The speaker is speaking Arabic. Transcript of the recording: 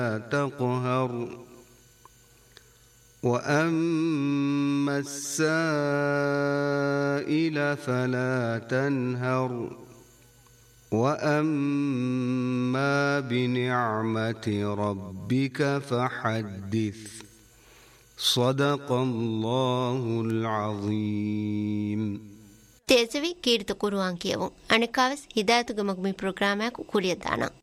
تقهر وأما السائل فلا تنهر وأما بنعمة ربك فحدث صدق الله العظيم. تيزوي كيرت قرآن كيوم أنا كاوس هداية مقبل برنامج كوريا دانا